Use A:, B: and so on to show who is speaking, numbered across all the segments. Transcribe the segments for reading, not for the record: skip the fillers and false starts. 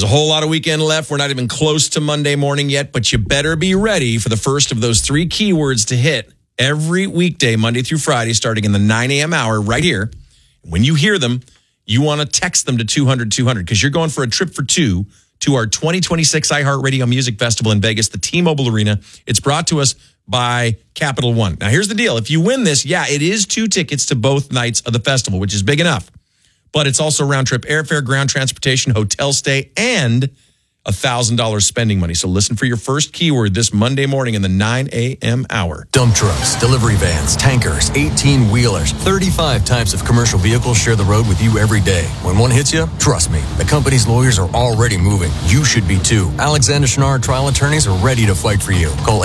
A: There's a whole lot of weekend left. We're not even close to Monday morning yet, but you better be ready for the first of those 3 keywords to hit every weekday, Monday through Friday, starting in the 9 a.m. hour right here. When you hear them, you want to text them to 200-200 because you're going for a trip for 2 to our 2026 iHeartRadio Music Festival in Vegas, the T-Mobile Arena. It's brought to us by Capital One. Now, here's the deal. If you win this, it is 2 tickets to both nights of the festival, which is big enough. But it's also round-trip airfare, ground transportation, hotel stay, and $1,000 spending money. So listen for your first keyword this Monday morning in the 9 a.m. hour.
B: Dump trucks, delivery vans, tankers, 18-wheelers, 35 types of commercial vehicles share the road with you every day. When one hits you, trust me, the company's lawyers are already moving. You should be too. Alexander Schnarr trial attorneys are ready to fight for you. Call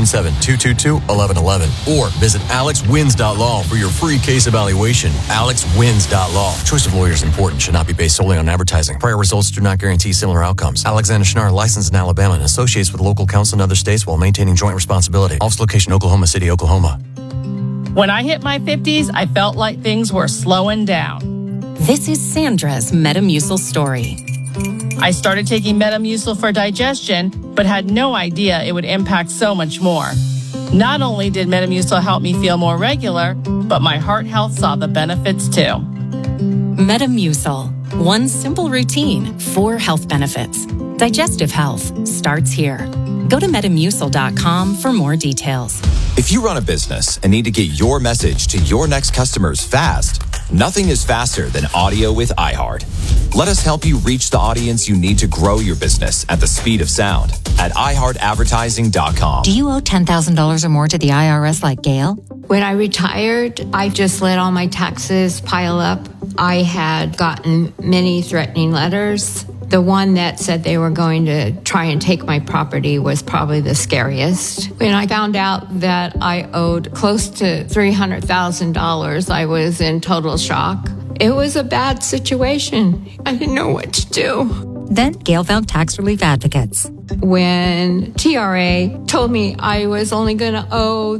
B: 877-222-1111 or visit alexwins.law for your free case evaluation. alexwins.law. Choice of lawyers important. Should not be based solely on advertising. Prior results do not guarantee similar outcomes. Alexander Schnarr, licensed in Alabama and associates with local counsel in other states while maintaining joint responsibility. Office location, Oklahoma City, Oklahoma.
C: When I hit my 50s, I felt like things were slowing down.
D: This is Sandra's Metamucil story.
C: I started taking Metamucil for digestion, but had no idea it would impact so much more. Not only did Metamucil help me feel more regular, but my heart health saw the benefits too.
D: Metamucil. One simple routine, 4 health benefits. Digestive health starts here. Go to Metamucil.com for more details.
E: If you run a business and need to get your message to your next customers fast, nothing is faster than audio with iHeart. Let us help you reach the audience you need to grow your business at the speed of sound at iHeartAdvertising.com.
F: Do you owe $10,000 or more to the IRS like Gail?
G: When I retired, I just let all my taxes pile up. I had gotten many threatening letters. The one that said they were going to try and take my property was probably the scariest. When I found out that I owed close to $300,000, I was in total shock. It was a bad situation. I didn't know what to do.
F: Then Gail found tax relief advocates.
G: When TRA told me I was only going to owe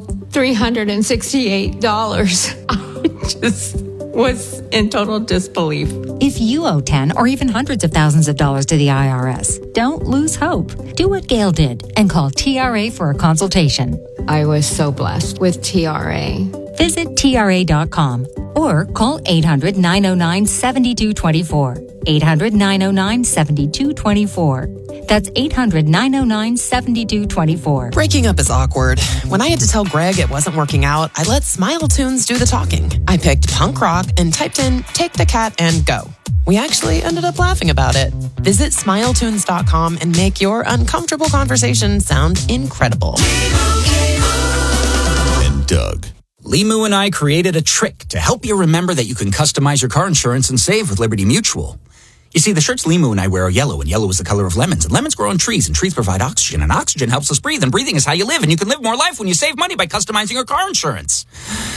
G: $368, I just was in total disbelief.
F: If you owe 10 or even hundreds of thousands of dollars to the IRS, don't lose hope. Do what Gail did and call TRA for a consultation.
G: I was so blessed with TRA.
F: Visit TRA.com or call 800-909-7224. 800-909-7224. That's 800-909-7224.
H: Breaking up is awkward. When I had to tell Greg it wasn't working out, I let Smile Tunes do the talking. I picked punk rock and typed in Take the Cat and Go. We actually ended up laughing about it. Visit SmileTunes.com and make your uncomfortable conversation sound incredible.
E: And Doug.
I: Limu and I created a trick to help you remember that you can customize your car insurance and save with Liberty Mutual. You see, the shirts Limu and I wear are yellow, and yellow is the color of lemons. And lemons grow on trees, and trees provide oxygen, and oxygen helps us breathe, and breathing is how you live. And you can live more life when you save money by customizing your car insurance.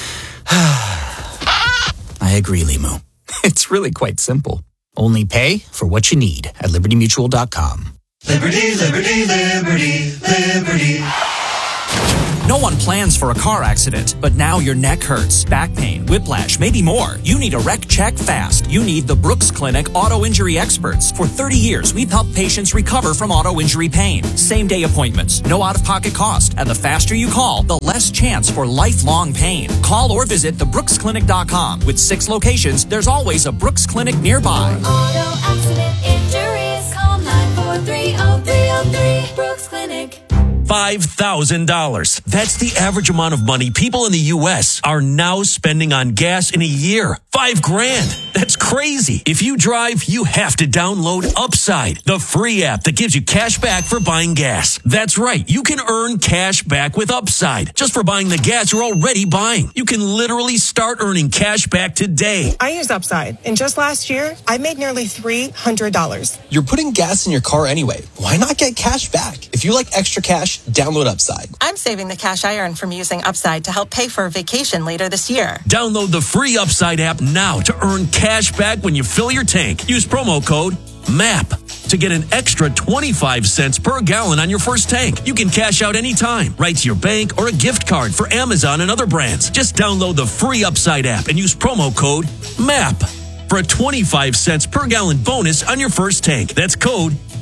I: I agree, Limu. It's really quite simple. Only pay for what you need at LibertyMutual.com.
J: Liberty, liberty, liberty, liberty.
K: No one plans for a car accident, but now your neck hurts, back pain, whiplash, maybe more. You need a wreck check fast. You need the Brooks Clinic Auto Injury Experts. For 30 years, we've helped patients recover from auto injury pain. Same-day appointments, no out-of-pocket cost, and the faster you call, the less chance for lifelong pain. Call or visit thebrooksclinic.com. With 6 locations, there's always a Brooks Clinic nearby.
L: Auto accident injuries, call 943-0303, Brooks Clinic.
M: $5,000. That's the average amount of money people in the U.S. are now spending on gas in a year. $5,000. That's crazy. If you drive, you have to download Upside, the free app that gives you cash back for buying gas. That's right. You can earn cash back with Upside just for buying the gas you're already buying. You can literally start earning cash back today.
N: I use Upside, and just last year, I made nearly $300.
O: You're putting gas in your car anyway. Why not get cash back? If you like extra cash, download Upside.
P: I'm saving the cash I earn from using Upside to help pay for a vacation later this year.
M: Download the free Upside app now to earn cash back when you fill your tank. Use promo code MAP to get an extra 25 cents per gallon on your first tank. You can cash out anytime, right to your bank or a gift card for Amazon and other brands. Just download the free Upside app and use promo code MAP for a 25 cents per gallon bonus on your first tank. That's code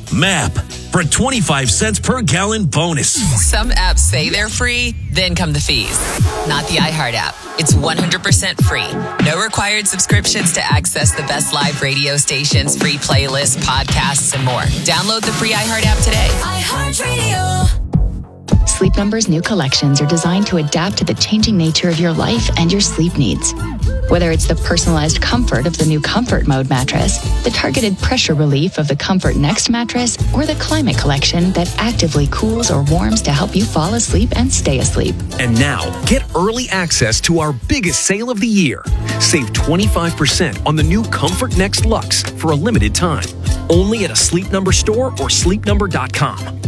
M: MAP for a 25 cents per gallon bonus.
Q: Some apps say they're free, then come the fees. Not the iHeart app. It's 100% free. No required subscriptions to access the best live radio stations, free playlists, podcasts, and more. Download the free iHeart app today.
L: iHeartRadio.
R: Sleep Number's new collections are designed to adapt to the changing nature of your life and your sleep needs. Whether it's the personalized comfort of the new Comfort Mode mattress, the targeted pressure relief of the Comfort Next mattress, or the Climate Collection that actively cools or warms to help you fall asleep and stay asleep.
S: And now, get early access to our biggest sale of the year. Save 25% on the new Comfort Next Luxe for a limited time. Only at a Sleep Number store or sleepnumber.com.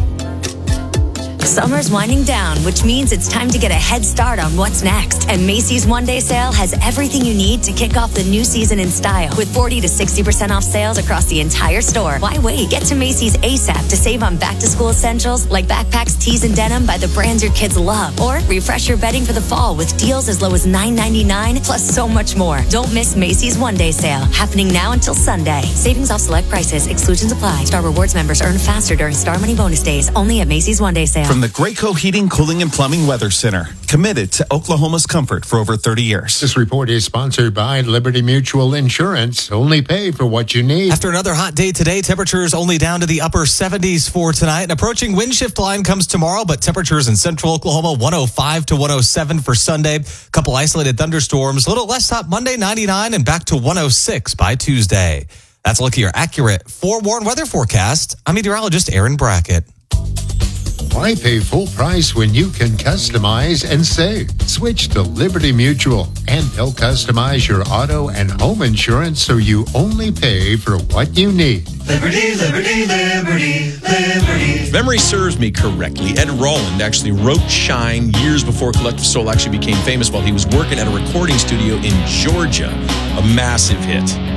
T: Summer's winding down, which means it's time to get a head start on what's next. And Macy's One Day Sale has everything you need to kick off the new season in style. With 40 to 60% off sales across the entire store. Why wait? Get to Macy's ASAP to save on back-to-school essentials like backpacks, tees, and denim by the brands your kids love. Or refresh your bedding for the fall with deals as low as $9.99, plus so much more. Don't miss Macy's One Day Sale, happening now until Sunday. Savings off select prices. Exclusions apply. Star Rewards members earn faster during Star Money bonus days. Only at Macy's One Day Sale.
U: From the Graco Heating, Cooling, and Plumbing Weather Center, committed to Oklahoma's comfort for over 30 years.
V: This report is sponsored by Liberty Mutual Insurance. Only pay for what you need.
W: After another hot day today, temperatures only down to the upper 70s for tonight. An approaching wind shift line comes tomorrow, but temperatures in central Oklahoma 105 to 107 for Sunday. Couple isolated thunderstorms. A little less hot Monday, 99, and back to 106 by Tuesday. That's a look at your accurate forewarned weather forecast. I'm meteorologist Aaron Brackett.
V: Why pay full price when you can customize and save? Switch to Liberty Mutual, and they'll customize your auto and home insurance so you only pay for what you need.
J: Liberty, liberty, liberty, liberty.
A: If memory serves me correctly, Ed Roland actually wrote Shine years before Collective Soul actually became famous while he was working at a recording studio in Georgia. A massive hit.